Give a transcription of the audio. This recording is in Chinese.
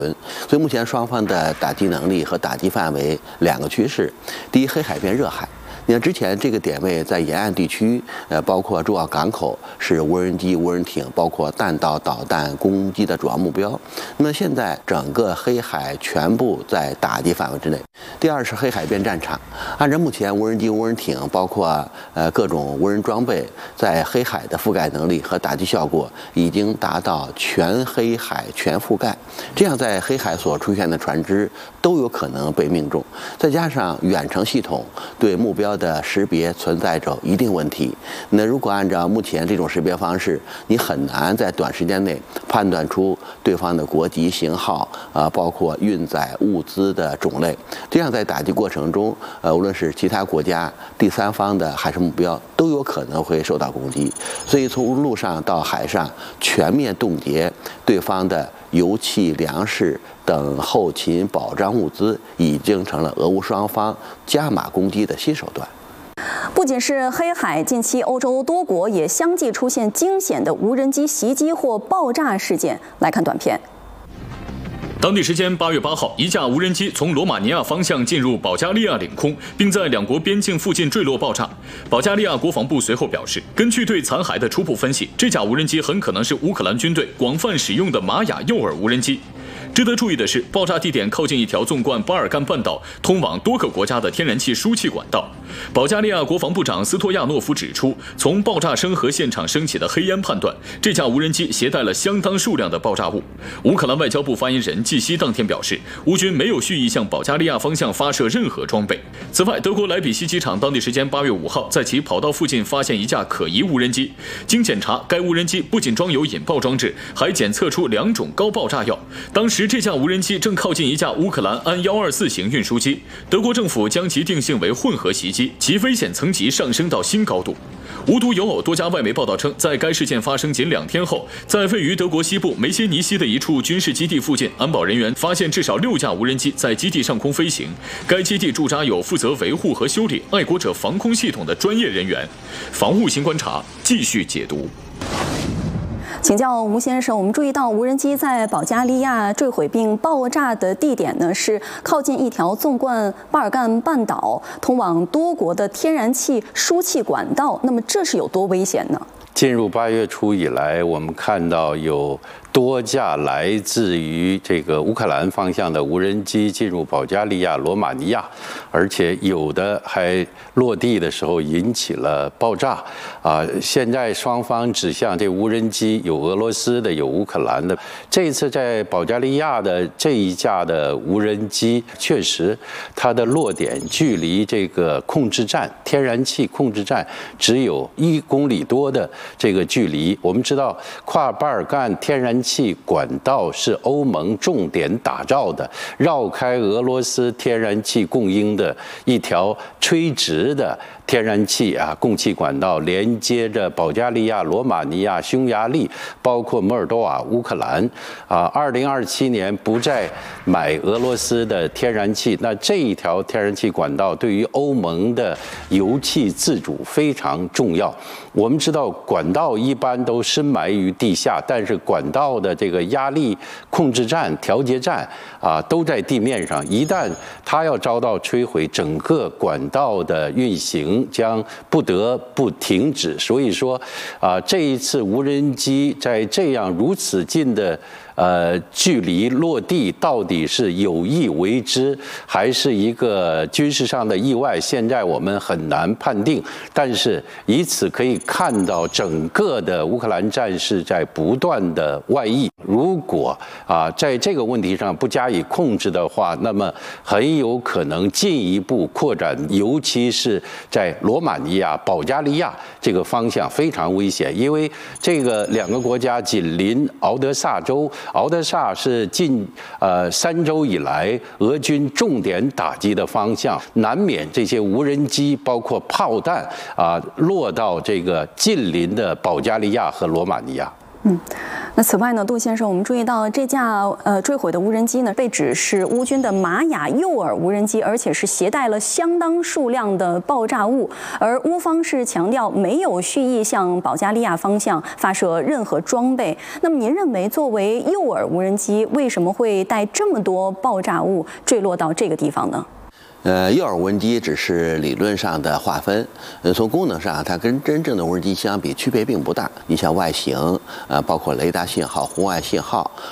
所以目前双方的打击能力和打击范围两个趋势。第一，黑海变热海。你看，之前这个点位在沿岸地区，包括重要港口是无人机、无人艇，包括弹道导弹攻击的主要目标。那么现在整个黑海全部在打击范围之内。第二是黑海变战场。按照目前无人机、无人艇，包括各种无人装备在黑海的覆盖能力和打击效果，已经达到全黑海全覆盖。这样在黑海所出现的船只都有可能被命中。再加上远程系统对目标的识别存在着一定问题。那如果按照目前这种识别方式，你很难在短时间内判断出对方的国籍、型号包括运载物资的种类。这样在打击过程中，无论是其他国家、第三方的还是目标，都有可能会受到攻击。所以从陆上到海上全面冻结对方的油气、粮食等后勤保障物资，已经成了俄乌双方加码攻击的新手段。 不仅是黑海，近期欧洲多国也相继出现惊险的无人机袭击或爆炸事件。来看短片。 当地时间8月8号，一架无人机从罗马尼亚方向进入保加利亚领空，并在两国边境附近坠落爆炸。保加利亚国防部随后表示，根据对残骸的初步分析，这架无人机很可能是乌克兰军队广泛使用的玛雅诱饵无人机。值得注意的是，爆炸地点靠近一条纵贯巴尔干半岛、通往多个国家的天然气输气管道。保加利亚国防部长斯托亚诺夫指出，从爆炸声和现场升起的黑烟判断，这架无人机携带了相当数量的爆炸物。乌克兰外交部发言人季希当天表示，乌军没有蓄意向保加利亚方向发射任何装备。此外，德国莱比锡机场当地时间8月5号，在其跑道附近发现一架可疑无人机。经检查，该无人机不仅装有引爆装置，还检测出2种高爆炸药。当时这架无人机正靠近一架乌克兰安124型运输机，德国政府将其定性为混合袭击，其危险层级上升到新高度。无独有偶，多家外媒报道称，在该事件发生仅2天后，在位于德国西部梅歇尼西的一处军事基地附近，安保人员发现至少6架无人机在基地上空飞行。该基地驻扎有负责维护和修理爱国者防空系统的专业人员。防务新观察继续解读。 请教吴先生，我们注意到无人机在保加利亚坠毁并爆炸的地点呢，是靠近一条纵贯巴尔干半岛、通往多国的天然气输气管道。那么这是有多危险呢？ 进入8月初以来，我们看到有多架来自于这个乌克兰方向的无人机进入保加利亚、罗马尼亚，而且有的还落地的时候引起了爆炸。现在双方指向这无人机有俄罗斯的，有乌克兰的。这一次在保加利亚的这一架的无人机，确实它的落点距离这个控制站、天然气控制站只有1公里多的这个距离。我们知道，跨巴尔干天然气管道是欧盟重点打造的，绕开俄罗斯天然气供应的一条垂直的天然气供气管道，连接着保加利亚、罗马尼亚、匈牙利，包括摩尔多瓦、乌克兰。2027年不再买俄罗斯的天然气，那这一条天然气管道对于欧盟的油气自主非常重要。我们知道管道一般都深埋于地下，但是管道的这个压力控制站、调节站都在地面上。一旦它要遭到摧毁，整个管道的运行将不得不停止。所以说这一次无人机在这样如此近的距离落地，到底是有意为之，还是一个军事上的意外？现在我们很难判定。但是以此可以看到，整个的乌克兰战事在不断的外溢。如果在这个问题上不加以控制的话，那么很有可能进一步扩展，尤其是在罗马尼亚、保加利亚这个方向非常危险，因为这个2个国家紧邻敖德萨州。敖德萨是近3周以来俄军重点打击的方向，难免这些无人机包括炮弹落到这个近邻的保加利亚和罗马尼亚。 那此外呢，杜先生，我们注意到这架坠毁的无人机呢，被指是乌军的玛雅诱饵无人机，而且是携带了相当数量的爆炸物，而乌方是强调没有蓄意向保加利亚方向发射任何装备。那么您认为，作为诱饵无人机，为什么会带这么多爆炸物坠落到这个地方呢？ 诱饵无人机只是理论上的划分，从功能上，它跟真正的无人机相比区别并不大。你像外形，包括雷达信号、红外信号，